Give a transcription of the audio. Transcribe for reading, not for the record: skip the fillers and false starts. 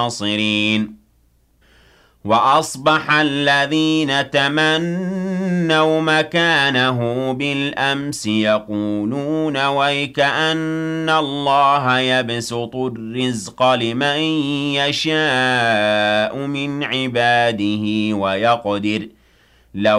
الناصرين وأصبح الذين تمنوا مكانه بالأمس يقولون ويكأن الله يبسط الرزق لمن يشاء من عباده ويقدر